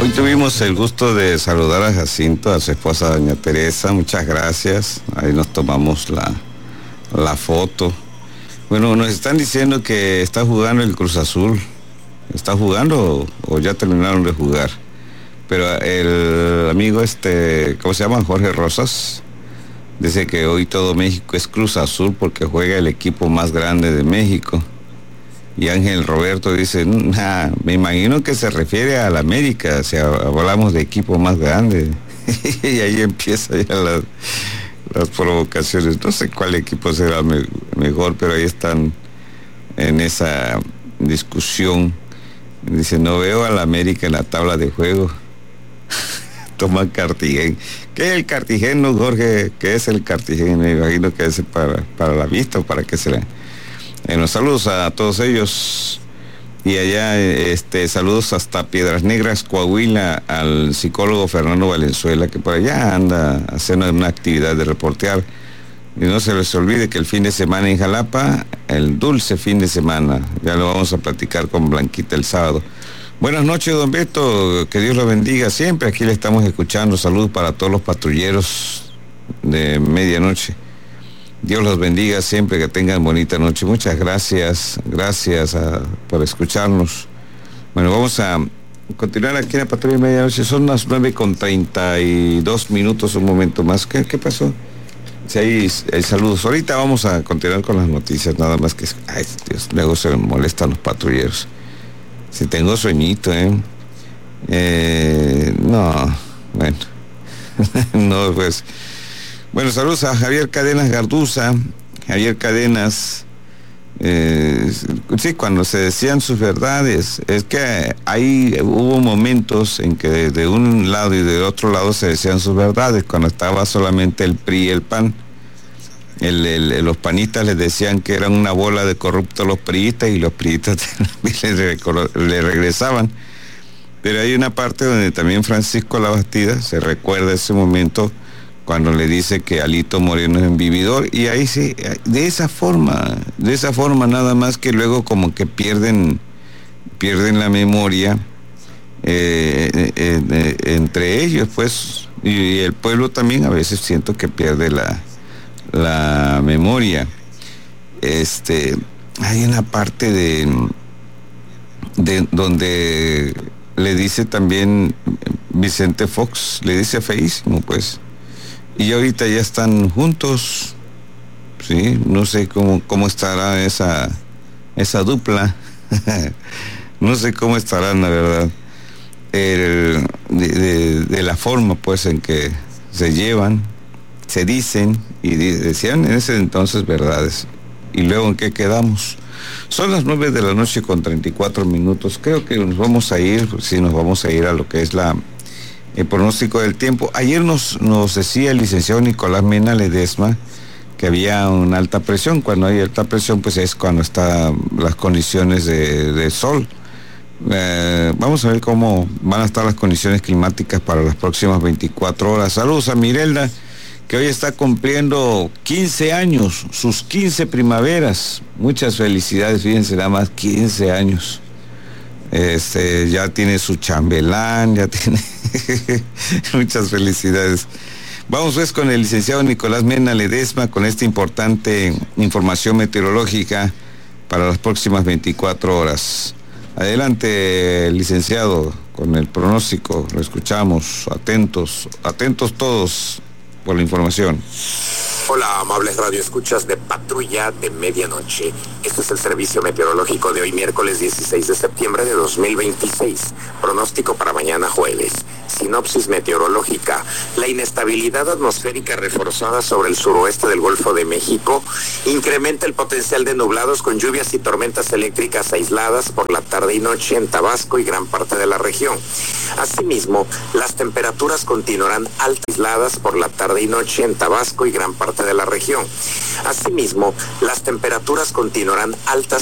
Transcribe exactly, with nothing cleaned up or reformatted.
Hoy tuvimos el gusto de saludar a Jacinto, a su esposa doña Teresa, muchas gracias. Ahí nos tomamos la, la foto. Bueno, nos están diciendo que está jugando el Cruz Azul. ¿Está jugando o, o ya terminaron de jugar? Pero el amigo este, ¿cómo se llama? Jorge Rosas, dice que hoy todo México es Cruz Azul porque juega el equipo más grande de México. Y Ángel Roberto dice, nah, me imagino que se refiere a la América, si hablamos de equipo más grande. Y ahí empieza ya las, las provocaciones. No sé cuál equipo será me, mejor, pero ahí están en esa discusión. Dice, no veo a la América en la tabla de juego. Toma Cartigen. ¿Qué es el Cartigen, no, Jorge? ¿Qué es el Cartigen? Me imagino que es para, para la vista o para qué será. Bueno, saludos a todos ellos. Y allá, este, saludos hasta Piedras Negras, Coahuila, al psicólogo Fernando Valenzuela, que por allá anda haciendo una actividad de reportear. Y no se les olvide que el fin de semana en Jalapa, el dulce fin de semana, ya lo vamos a platicar con Blanquita el sábado. Buenas noches, don Beto, que Dios lo bendiga siempre. Aquí le estamos escuchando. Saludos para todos los patrulleros de medianoche. Dios los bendiga siempre, que tengan bonita noche. Muchas gracias, gracias a, por escucharnos. Bueno, vamos a continuar aquí en la patrulla de medianoche. Son las nueve con treinta y dos minutos, un momento más. ¿Qué, qué pasó? Si hay, hay saludos. Ahorita vamos a continuar con las noticias, nada más que... Ay, Dios, luego se molestan los patrulleros. Si tengo sueñito, ¿eh? eh no, bueno. no, pues... Bueno, saludos a Javier Cadenas Garduza. Javier Cadenas, eh, sí, cuando se decían sus verdades, es que ahí hubo momentos en que de, de un lado y de otro lado se decían sus verdades, cuando estaba solamente el P R I y el P A N. El, el, los panistas les decían que eran una bola de corruptos los priistas y los priistas le, le regresaban. Pero hay una parte donde también Francisco Labastida se recuerda ese momento cuando le dice que Alito Moreno es un vividor, y ahí sí, de esa forma, de esa forma nada más, que luego como que pierden, pierden la memoria eh, eh, eh, entre ellos, pues, y, y el pueblo también a veces siento que pierde la, la memoria. Este, hay una parte de, de donde le dice también Vicente Fox, le dice feísimo, pues. Y ahorita ya están juntos, sí, no sé cómo, cómo estará esa, esa dupla, no sé cómo estarán, la verdad, el, de, de, de la forma pues en que se llevan, se dicen y decían en ese entonces verdades. Y luego, ¿en qué quedamos? Son las nueve de la noche con treinta y cuatro minutos, creo que nos vamos a ir, sí, nos vamos a ir a lo que es la... el pronóstico del tiempo. Ayer nos, nos decía el licenciado Nicolás Mena Ledesma que había una alta presión. Cuando hay alta presión, pues es cuando están las condiciones de, de sol. Eh, vamos a ver cómo van a estar las condiciones climáticas para las próximas veinticuatro horas. Saludos a Mirelda, que hoy está cumpliendo quince años, sus quince primaveras. Muchas felicidades, fíjense, nada más quince años. Este, ya tiene su chambelán, ya tiene muchas felicidades. Vamos pues con el licenciado Nicolás Mena Ledesma con esta importante información meteorológica para las próximas veinticuatro horas. Adelante, licenciado, con el pronóstico, lo escuchamos, atentos, atentos todos por la información. Hola, amables radioescuchas de Patrulla de Medianoche. Este es el servicio meteorológico de hoy, miércoles dieciséis de septiembre de dos mil veintiséis. Pronóstico para mañana jueves. Sinopsis meteorológica. La inestabilidad atmosférica reforzada sobre el suroeste del Golfo de México incrementa el potencial de nublados con lluvias y tormentas eléctricas aisladas por la tarde y noche en Tabasco y gran parte de la región. Asimismo, las temperaturas continuarán altas aisladas por la tarde y noche en Tabasco y gran parte de la región. Asimismo, las temperaturas continuarán altas